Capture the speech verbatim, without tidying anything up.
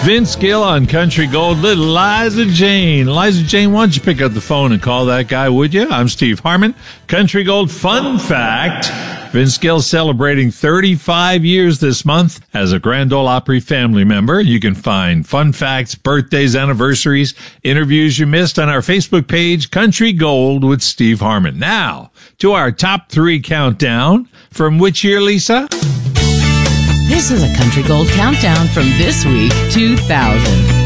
Vince Gill on Country Gold, little Liza Jane. Liza Jane, why don't you pick up the phone and call that guy, would you? I'm Steve Harmon. Country Gold fun fact. Vince Gill celebrating thirty-five years this month as a Grand Ole Opry family member. You can find fun facts, birthdays, anniversaries, interviews you missed on our Facebook page, Country Gold with Steve Harmon. Now, to our top three countdown. From which year, Lisa? This is a Country Gold countdown from this week, two thousand.